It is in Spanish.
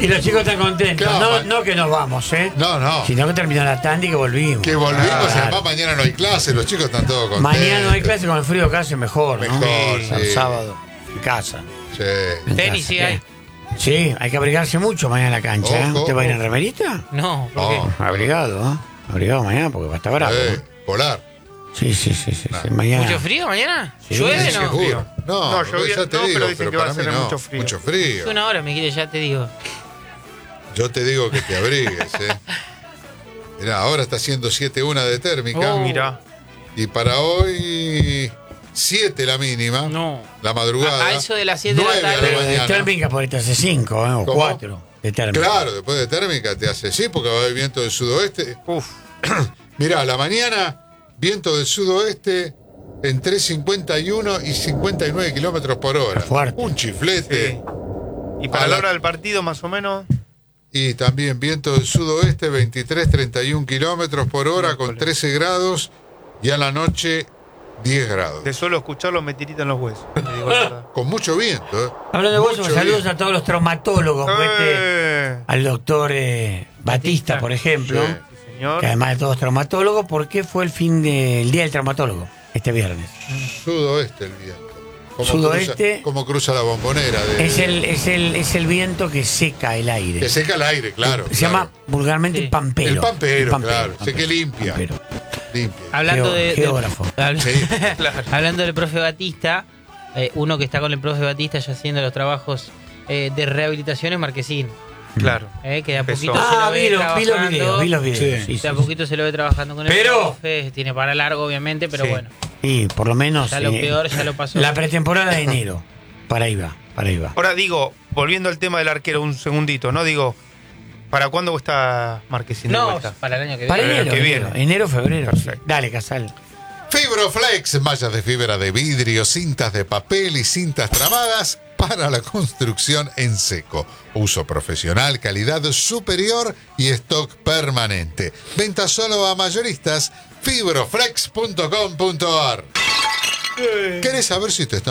Y los chicos están contentos. Claro, No que nos vamos, No. sino que terminó la tanda y que volvimos. Que volvimos, y además mañana no hay clase, los chicos están todos contentos. Mañana no hay clase, con el frío que hace mejor, ¿no? Mejor, El sí. sábado, en casa. Sí. En Tenis casa, sí ¿qué? hay. Sí, hay que abrigarse mucho mañana en la cancha. Ojo, ¿Usted va a ir en ojo. remerita? No, ¿por qué? No. Abrigado, ¿eh? Abrigado mañana porque va a estar bravo. Polar. Sí. Mañana. ¿Mucho frío mañana? Sí, ¿Llueve Sí, no? seguro. No, llovía, ya te no, digo, pero dicen que va a para mí ser no. mucho frío. Mucho frío. Es una hora, me quiere, ya te digo. Yo te digo que te abrigues, Mirá, ahora está haciendo 7:1 de térmica. Oh. Mira. Y para hoy 7 la mínima. No. La madrugada. A eso de las 7 de la 9 a tarde. Pero de mañana. térmica por ahí hace 5, o ¿Cómo? 4 de térmica. Claro, después de térmica te hace sí, porque va a haber viento del sudoeste. Uf. Mirá, la mañana, viento del sudoeste entre 51 y 59 kilómetros por hora. Está fuerte. Un chiflete. Sí. Y para A la la- hora del partido, más o menos. Y también viento del sudoeste, 23-31 kilómetros por hora con 13 grados. Y a la noche, 10 grados. De solo escucharlo me tiritan los huesos. Te digo la verdad. Con mucho viento. Hablando de vos, Mucho saludos viento. a todos los traumatólogos. Al doctor Batista, por ejemplo. Sí. Sí, señor. Que además de todos traumatólogos, ¿por qué fue el día del traumatólogo? Este viernes. Sudoeste el viento. Sudoeste. Como cruza la bombonera. Es el viento que seca el aire. Que seca el aire, claro. Se llama vulgarmente Sí. pampero. El pampero, claro. pampero. Sé que limpia. Pampero. Limpia. Hablando de Geógrafo. Sí. Hablando del profe Batista, uno que está con el profe Batista ya haciendo los trabajos de rehabilitación es Marquesín. Claro. Que de a Empezó. poquito se lo ve vi los trabajando. videos. Sí. Sí, De a poquito se lo ve trabajando con el Pero- profe. Tiene para largo, obviamente, pero Sí. bueno. Y por lo menos. Ya lo peor ya lo pasó. La pretemporada de enero. Para ahí va. Ahora digo, volviendo al tema del arquero, un segundito, ¿no? Digo, ¿para cuándo está Marquesín de No, vuelta? para el año que Para viene. el enero. que Enero, viene. enero, febrero. Perfecto. Dale, Casal. Fibroflex, mallas de fibra de vidrio, cintas de papel y cintas tramadas para la construcción en seco. Uso profesional, calidad superior y stock permanente. Venta solo a mayoristas. Fibroflex.com.ar. ¿Querés saber si te están